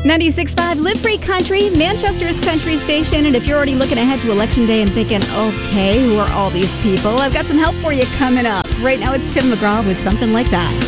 96.5 Live Free Country, Manchester's country station. And if you're already looking ahead to Election Day and thinking, okay, who are all these people? I've got some help for you coming up. Right now, it's Tim McGraw with Something Like That.